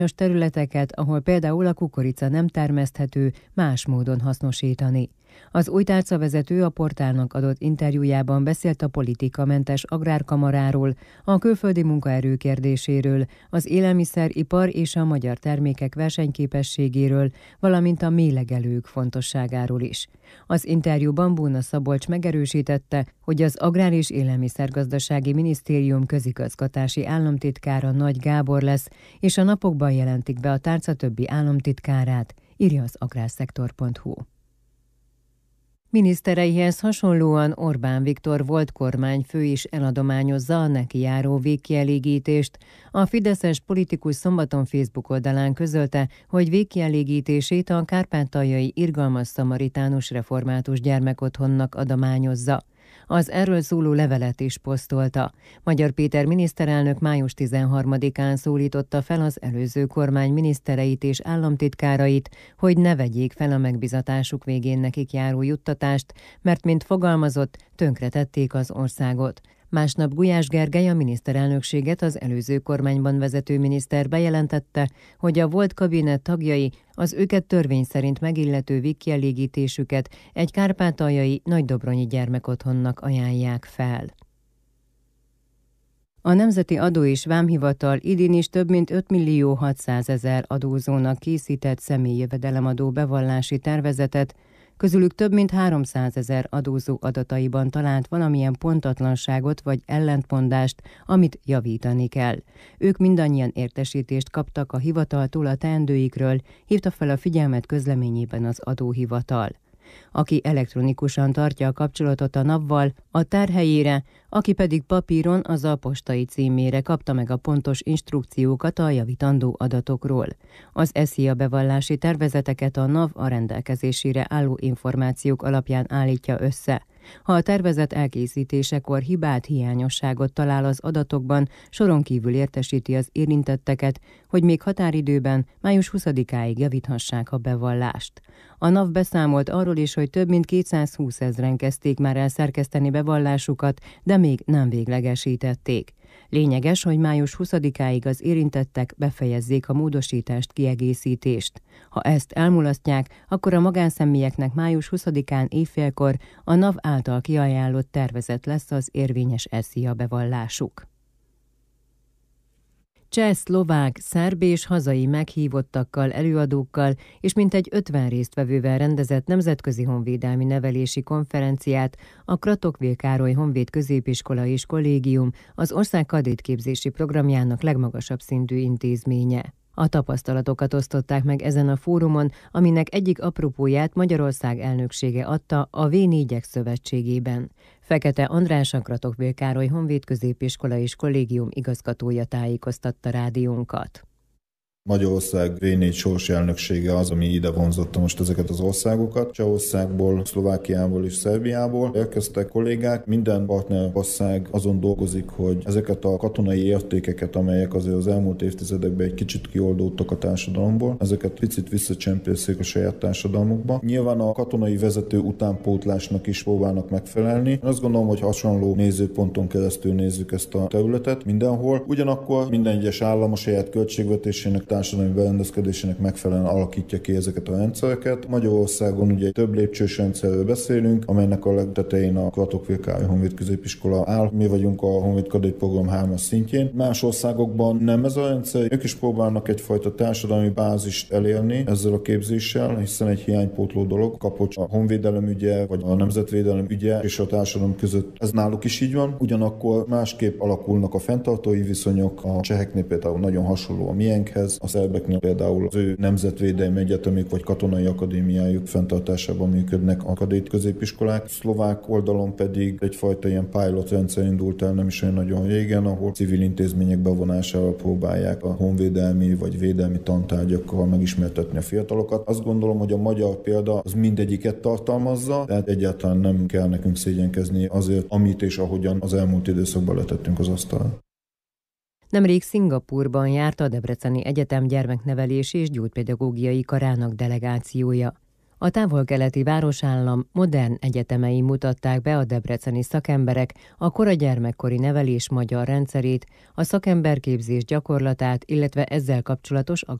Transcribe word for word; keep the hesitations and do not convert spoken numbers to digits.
területeket, ahol például a kukorica nem termeszthető, más módon hasznosítani. Az új tárcavezető a portálnak adott interjújában beszélt a politikamentes agrárkamaráról, a külföldi munkaerő kérdéséről, az élelmiszeripar és a magyar termékek versenyképességéről, valamint a méhlegelők fontosságáról is. Az interjúban Bóna Szabolcs megerősítette, hogy az Agrár- és Élelmiszergazdasági Minisztérium közigazgatási államtitkára Nagy Gábor lesz, és a napokban jelentik be a tárca többi államtitkárát, írja az agrárszektor pont hu. Minisztereihez hasonlóan Orbán Viktor volt kormányfő is eladományozza a neki járó végkielégítést. A fideszes politikus szombaton Facebook oldalán közölte, hogy végkielégítését a kárpátaljai Irgalmas Szamaritánus Református Gyermekotthonnak adományozza. Az erről szóló levelet is posztolta. Magyar Péter miniszterelnök május tizenharmadikán szólította fel az előző kormány minisztereit és államtitkárait, hogy ne vegyék fel a megbizatásuk végén nekik járó juttatást, mert mint fogalmazott, tönkretették az országot. Másnap Gulyás Gergely, a miniszterelnökséget az előző kormányban vezető miniszter bejelentette, hogy a volt kabinet tagjai az őket törvény szerint megillető végkielégítésüket egy kárpátaljai Nagydobronyi gyermekotthonnak ajánlják fel. A Nemzeti Adó és Vámhivatal idén is több mint öt millió hatszázezer adózónak készített személyjövedelemadó bevallási tervezetet, közülük több mint háromszázezer adózó adataiban talált valamilyen pontatlanságot vagy ellentmondást, amit javítani kell. Ők mindannyian értesítést kaptak a hivataltól a teendőikről, hívta fel a figyelmet közleményében az adóhivatal. Aki elektronikusan tartja a kapcsolatot a NAV-val, a tárhelyére, aki pedig papíron, az a postai címére kapta meg a pontos instrukciókat a javítandó adatokról. Az SZIA bevallási tervezeteket a NAV a rendelkezésére álló információk alapján állítja össze. Ha a tervezet elkészítésekor hibát, hiányosságot talál az adatokban, soron kívül értesíti az érintetteket, hogy még határidőben, május huszadikáig javíthassák a bevallást. A NAV beszámolt arról is, hogy több mint kétszázhúszezren kezdték már el szerkeszteni bevallásukat, de még nem véglegesítették. Lényeges, hogy május huszadikáig az érintettek befejezzék a módosítást, kiegészítést. Ha ezt elmulasztják, akkor a magánszemélyeknek május huszadikán éjfélkor a NAV által kiajánlott tervezet lesz az érvényes SZIA bevallásuk. Cseh, szlovák, szerb és hazai meghívottakkal, előadókkal és mintegy ötven résztvevővel rendezett nemzetközi honvédelmi nevelési konferenciát a Kratochwil Károly Honvéd Középiskola és Kollégium, az ország kadétképzési programjának legmagasabb szintű intézménye. A tapasztalatokat osztották meg ezen a fórumon, aminek egyik apropóját Magyarország elnöksége adta a vé négyek szövetségében. Fekete András, a Kratochwil Károly Honvéd Középiskola és Kollégium igazgatója tájékoztatta rádiónkat. Magyarország vé négy sorsi elnöksége az, ami ide vonzotta most ezeket az országokat. Csehországból, Szlovákiából és Szerbiából érkeztek kollégák. Minden partnerország azon dolgozik, hogy ezeket a katonai értékeket, amelyek azért az elmúlt évtizedekben egy kicsit kioldódtak a társadalomból, ezeket picit visszacsempészék a saját társadalmukba. Nyilván a katonai vezető utánpótlásnak is próbálnak megfelelni. Én azt gondolom, hogy hasonló nézőponton keresztül nézzük ezt a területet mindenhol. Ugyanakkor minden egyes állam a saját költségvetésének, társadalmi berendezkedésének megfelelően alakítja ki ezeket a rendszereket. Magyarországon ugye több lépcsős rendszerről beszélünk, amelynek a legtetején a Kratochwil Károly Honvéd Középiskola áll. Mi vagyunk a Honvéd Kadett Program hármas szintjén. Más országokban nem ez a rendszer. Ők is próbálnak egyfajta társadalmi bázist elérni ezzel a képzéssel, hiszen egy hiánypótló dolog. Kapocs a honvédelem ügye, vagy a nemzetvédelem ügye és a társadalom között. Ez náluk is így van. Ugyanakkor másképp alakulnak a fenntartói viszonyok. A cseheknél például nagyon hasonló a miénkhez. A szerbeknél például az ő nemzetvédelmi egyetemük vagy katonai akadémiájuk fenntartásában működnek a kadett középiskolák. Szlovák oldalon pedig egyfajta ilyen pilot rendszer indult el nem is olyan nagyon régen, ahol civil intézmények bevonásával próbálják a honvédelmi vagy védelmi tantárgyakkal megismertetni a fiatalokat. Azt gondolom, hogy a magyar példa az mindegyiket tartalmazza, tehát egyáltalán nem kell nekünk szégyenkezni azért, amit és ahogyan az elmúlt időszakban letettünk az asztalra. Nemrég Szingapúrban járt a Debreceni Egyetem gyermeknevelési és gyógypedagógiai karának delegációja. A távol-keleti városállam modern egyetemei mutatták be a debreceni szakemberek a kora gyermekkori nevelés magyar rendszerét, a szakemberképzés gyakorlatát, illetve ezzel kapcsolatos